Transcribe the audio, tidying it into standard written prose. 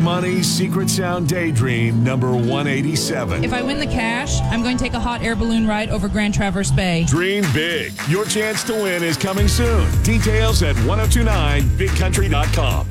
Money Secret Sound Daydream number 187. If I win the cash, I'm going to take a hot air balloon ride over Grand Traverse Bay. Dream big. Your chance to win is coming soon. Details at 1029bigcountry.com.